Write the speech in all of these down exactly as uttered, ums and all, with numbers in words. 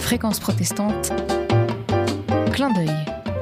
Fréquence protestante, clin d'œil.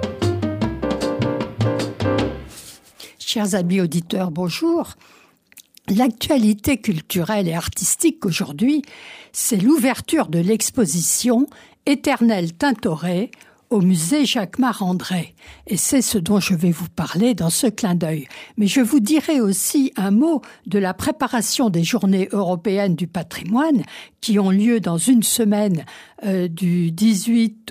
Chers amis auditeurs, bonjour. L'actualité culturelle et artistique aujourd'hui, c'est l'ouverture de l'exposition Éternel Tintoret au musée Jacquemart-André. Et c'est ce dont je vais vous parler dans ce clin d'œil. Mais je vous dirai aussi un mot de la préparation des Journées européennes du patrimoine qui ont lieu dans une semaine euh, du dix-huit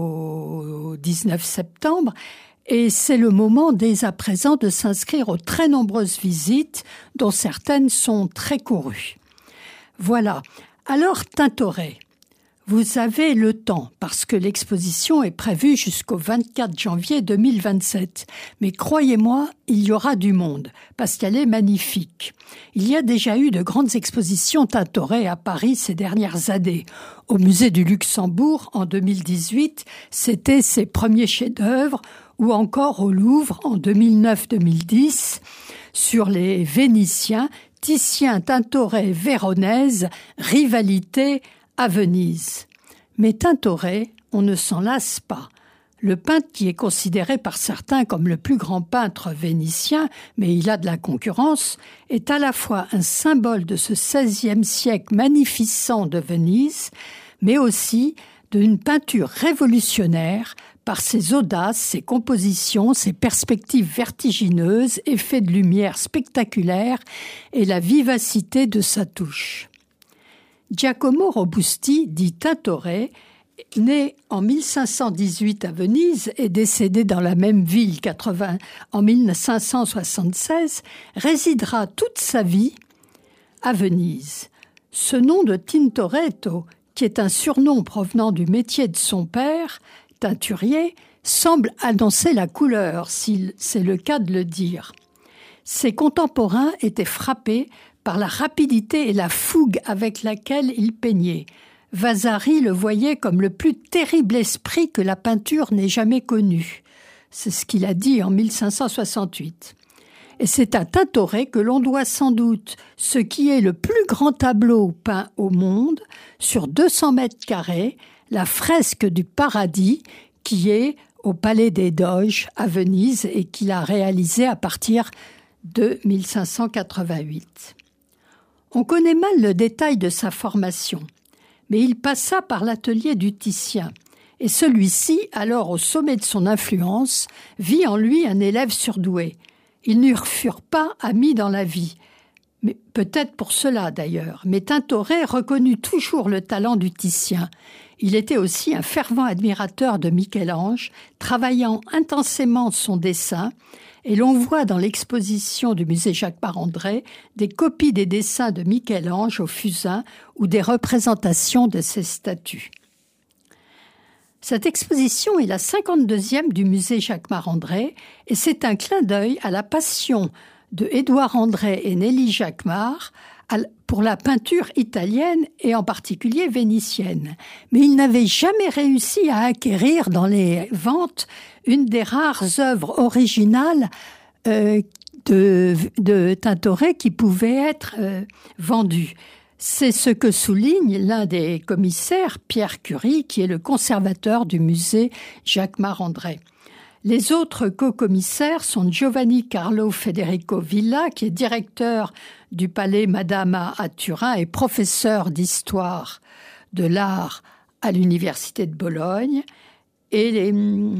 au dix-neuf septembre. Et c'est le moment dès à présent de s'inscrire aux très nombreuses visites dont certaines sont très courues. Voilà. Alors, Tintoret. Vous avez le temps, parce que l'exposition est prévue jusqu'au vingt-quatre janvier deux mille vingt-sept. Mais croyez-moi, il y aura du monde, parce qu'elle est magnifique. Il y a déjà eu de grandes expositions Tintoret à Paris ces dernières années. Au musée du Luxembourg, en deux mille dix-huit, c'était ses premiers chefs-d'œuvre, ou encore au Louvre, en deux mille neuf deux mille dix, sur les Vénitiens, Titien, Tintoret, Véronèse, rivalité à Venise. Mais Tintoret, on ne s'en lasse pas. Le peintre qui est considéré par certains comme le plus grand peintre vénitien, mais il a de la concurrence, est à la fois un symbole de ce seizième siècle magnificent de Venise, mais aussi d'une peinture révolutionnaire par ses audaces, ses compositions, ses perspectives vertigineuses, effets de lumière spectaculaires et la vivacité de sa touche. Giacomo Robusti, dit Tintoret, né en mille cinq cent dix-huit à Venise et décédé dans la même ville quatre-vingts, en mille cinq cent soixante-seize, résidera toute sa vie à Venise. Ce nom de Tintoretto, qui est un surnom provenant du métier de son père, teinturier, semble annoncer la couleur, si c'est le cas de le dire. Ses contemporains étaient frappés par la rapidité et la fougue avec laquelle il peignait. Vasari le voyait comme le plus terrible esprit que la peinture n'ait jamais connu. C'est ce qu'il a dit en mille cinq cent soixante-huit. Et c'est à Tintoret que l'on doit sans doute ce qui est le plus grand tableau peint au monde, sur deux cents mètres carrés, la fresque du Paradis, qui est au Palais des Doges à Venise et qu'il a réalisé à partir de mille cinq cent quatre-vingt-huit. On connaît mal le détail de sa formation, mais il passa par l'atelier du Titien, et celui-ci, alors au sommet de son influence, vit en lui un élève surdoué. Ils ne furent pas amis dans la vie, mais peut-être pour cela d'ailleurs, mais Tintoret reconnut toujours le talent du Titien. Il était aussi un fervent admirateur de Michel-Ange, travaillant intensément son dessin, et l'on voit dans l'exposition du musée Jacquemart-André des copies des dessins de Michel-Ange au fusain ou des représentations de ses statues. Cette exposition est la cinquante-deuxième du musée Jacquemart-André et c'est un clin d'œil à la passion de Édouard André et Nelly Jacquemart pour la peinture italienne et en particulier vénitienne. Mais ils n'avaient jamais réussi à acquérir dans les ventes une des rares œuvres originales euh, de, de Tintoret qui pouvaient être euh, vendues. C'est ce que souligne l'un des commissaires, Pierre Curie, qui est le conservateur du musée Jacquemart-André. Les autres co-commissaires sont Giovanni Carlo Federico Villa, qui est directeur du Palais Madama à Turin et professeur d'histoire de l'art à l'Université de Bologne, et, les,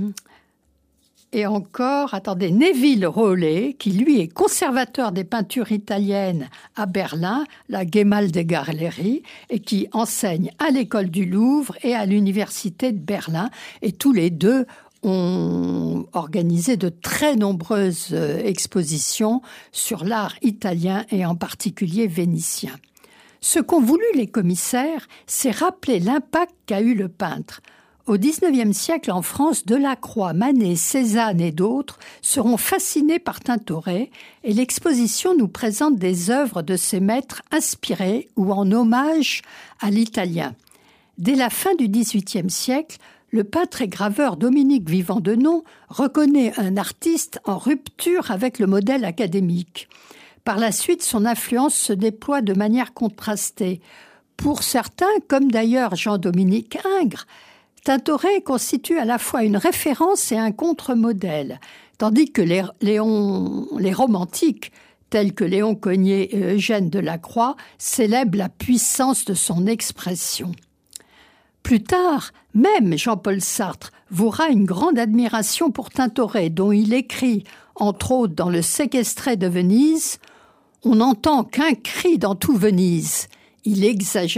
et encore, attendez, Neville Rollet, qui lui est conservateur des peintures italiennes à Berlin, la Gemäldegalerie, et qui enseigne à l'école du Louvre et à l'Université de Berlin, et tous les deux ont organisé de très nombreuses expositions sur l'art italien et en particulier vénitien. Ce qu'ont voulu les commissaires, c'est rappeler l'impact qu'a eu le peintre. Au dix-neuvième siècle, en France, Delacroix, Manet, Cézanne et d'autres seront fascinés par Tintoret et l'exposition nous présente des œuvres de ces maîtres inspirés ou en hommage à l'italien. Dès la fin du dix-huitième siècle, le peintre et graveur Dominique Vivant-Denon reconnaît un artiste en rupture avec le modèle académique. Par la suite, son influence se déploie de manière contrastée. Pour certains, comme d'ailleurs Jean-Dominique Ingres, Tintoret constitue à la fois une référence et un contre-modèle, tandis que les, Léon, les romantiques, tels que Léon Cogniet et Eugène Delacroix, célèbrent la puissance de son expression. Plus tard, même Jean-Paul Sartre vouera une grande admiration pour Tintoret, dont il écrit, entre autres dans Le Séquestré de Venise, « On n'entend qu'un cri dans tout Venise, il exagère ».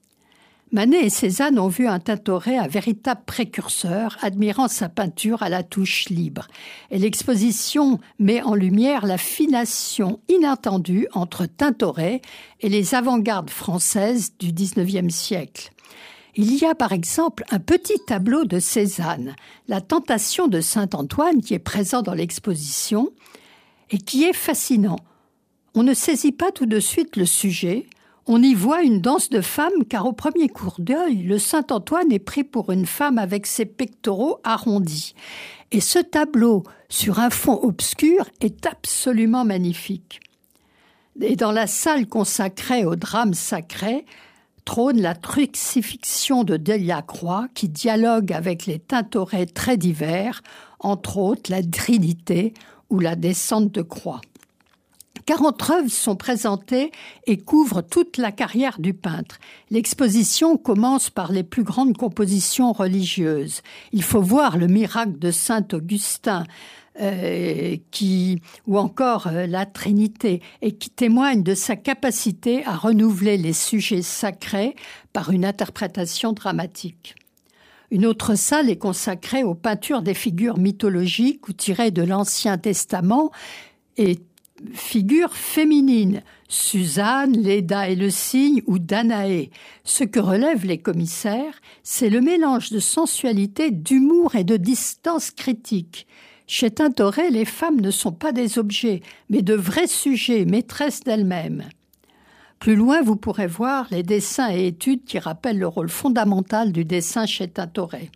Manet et Cézanne ont vu un Tintoret un véritable précurseur, admirant sa peinture à la touche libre. Et l'exposition met en lumière la filiation inattendue entre Tintoret et les avant-gardes françaises du dix-neuvième siècle. Il y a par exemple un petit tableau de Cézanne, La Tentation de Saint-Antoine, qui est présent dans l'exposition et qui est fascinant. On ne saisit pas tout de suite le sujet. On y voit une danse de femmes car au premier coup d'œil, le Saint-Antoine est pris pour une femme avec ses pectoraux arrondis. Et ce tableau, sur un fond obscur, est absolument magnifique. Et dans la salle consacrée au drame sacré, trône la crucifixion de Delacroix qui dialogue avec les Tintorets très divers, entre autres la Trinité ou la descente de croix. quarante œuvres sont présentées et couvrent toute la carrière du peintre. L'exposition commence par les plus grandes compositions religieuses. Il faut voir le miracle de saint Augustin, euh, qui, ou encore euh, la Trinité, et qui témoigne de sa capacité à renouveler les sujets sacrés par une interprétation dramatique. Une autre salle est consacrée aux peintures des figures mythologiques ou tirées de l'Ancien Testament et figures féminines, Suzanne, Léda et le cygne ou Danaé. Ce que relèvent les commissaires, c'est le mélange de sensualité, d'humour et de distance critique. Chez Tintoret, les femmes ne sont pas des objets, mais de vrais sujets, maîtresses d'elles-mêmes. Plus loin, vous pourrez voir les dessins et études qui rappellent le rôle fondamental du dessin chez Tintoret.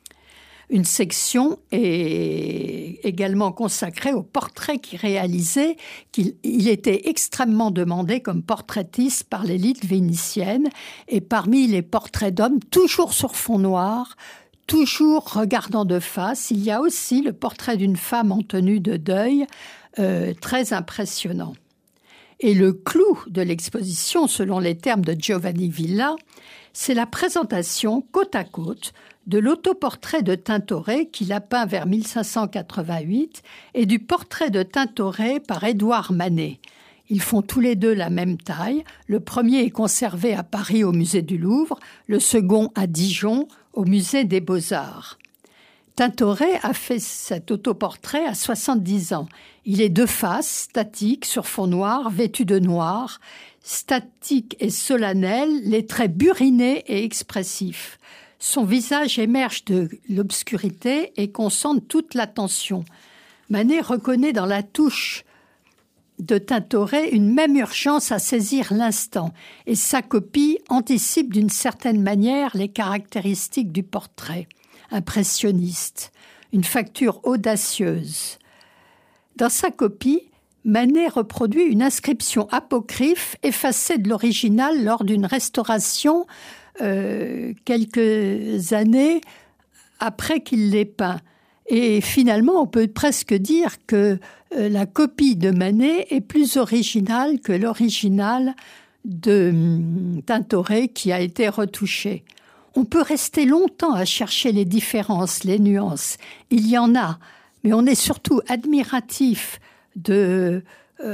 Une section est également consacrée aux portraits qu'il réalisait, qu'il il était extrêmement demandé comme portraitiste par l'élite vénitienne, et parmi les portraits d'hommes, toujours sur fond noir, toujours regardant de face, il y a aussi le portrait d'une femme en tenue de deuil, euh, très impressionnant. Et le clou de l'exposition, selon les termes de Giovanni Villa, c'est la présentation côte à côte de l'autoportrait de Tintoret qu'il a peint vers mille cinq cent quatre-vingt-huit et du portrait de Tintoret par Édouard Manet. Ils font tous les deux la même taille. Le premier est conservé à Paris au musée du Louvre, le second à Dijon au musée des Beaux-Arts. Tintoret a fait cet autoportrait à soixante-dix ans. Il est de face, statique, sur fond noir, vêtu de noir, statique et solennel, les traits burinés et expressifs. Son visage émerge de l'obscurité et concentre toute l'attention. Manet reconnaît dans la touche de Tintoret une même urgence à saisir l'instant, et sa copie anticipe d'une certaine manière les caractéristiques du portrait. Impressionniste, une facture audacieuse. Dans sa copie, Manet reproduit une inscription apocryphe effacée de l'original lors d'une restauration euh, quelques années après qu'il l'ait peint. Et finalement, on peut presque dire que euh, la copie de Manet est plus originale que l'original de hum, Tintoret qui a été retouché. On peut rester longtemps à chercher les différences, les nuances. Il y en a, mais on est surtout admiratif de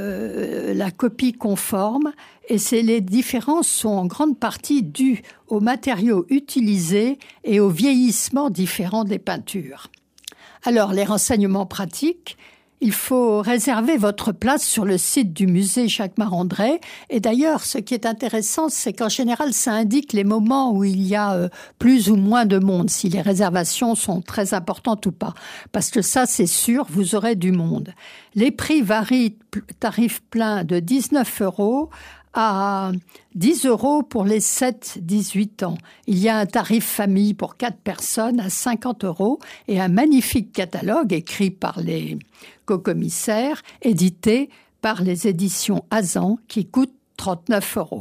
euh, la copie conforme, et c'est, les différences sont en grande partie dues aux matériaux utilisés et au vieillissement différent des peintures. Alors, les renseignements pratiques, il faut réserver votre place sur le site du musée Jacquemart-André. Et d'ailleurs, ce qui est intéressant, c'est qu'en général, ça indique les moments où il y a euh, plus ou moins de monde, si les réservations sont très importantes ou pas. Parce que ça, c'est sûr, vous aurez du monde. Les prix varient, tarif plein de dix-neuf euros à dix euros pour les sept à dix-huit ans. Il y a un tarif famille pour quatre personnes à cinquante euros et un magnifique catalogue écrit par les co-commissaires, édité par les éditions Azan, qui coûte trente-neuf euros.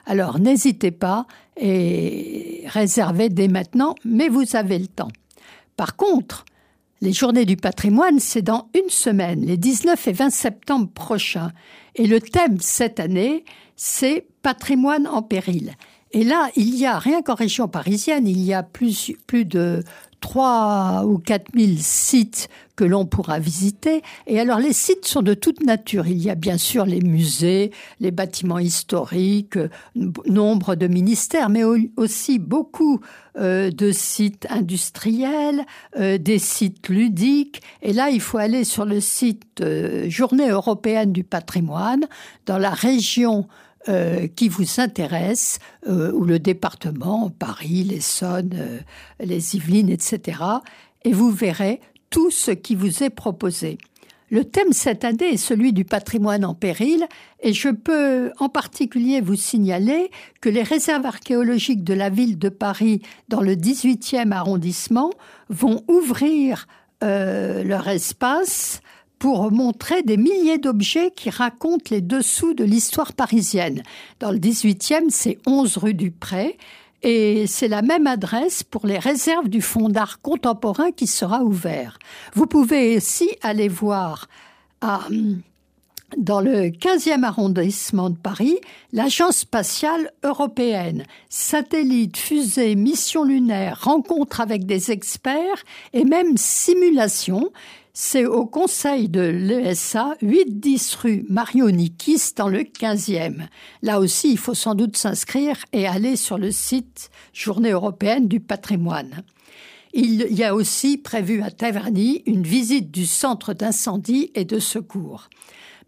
Alors n'hésitez pas et réservez dès maintenant, mais vous avez le temps. Par contre, les Journées du patrimoine, c'est dans une semaine, les dix-neuf et vingt septembre prochains. Et le thème cette année, c'est « Patrimoine en péril ». Et là, il y a, rien qu'en région parisienne, il y a plus, plus de trois ou quatre mille sites que l'on pourra visiter. Et alors, les sites sont de toute nature. Il y a bien sûr les musées, les bâtiments historiques, nombre de ministères, mais aussi beaucoup euh, de sites industriels, euh, des sites ludiques. Et là, il faut aller sur le site euh, Journée européenne du patrimoine, dans la région Euh, qui vous intéresse, euh, ou le département, Paris, l'Essonne, euh, les Yvelines, et cetera. Et vous verrez tout ce qui vous est proposé. Le thème cette année est celui du patrimoine en péril, et je peux en particulier vous signaler que les réserves archéologiques de la ville de Paris, dans le dix-huitième arrondissement, vont ouvrir euh, leur espace pour montrer des milliers d'objets qui racontent les dessous de l'histoire parisienne. Dans le dix-huitième, c'est onze rue du Pré, et c'est la même adresse pour les réserves du Fonds d'art contemporain qui sera ouvert. Vous pouvez aussi aller voir à, dans le quinzième arrondissement de Paris, l'Agence spatiale européenne. Satellites, fusées, missions lunaires, rencontres avec des experts et même simulations. C'est au conseil de l'E S A, huit dix rue Marionikis, dans le quinzième. Là aussi, il faut sans doute s'inscrire et aller sur le site Journée européenne du patrimoine. Il y a aussi prévu à Taverny une visite du centre d'incendie et de secours.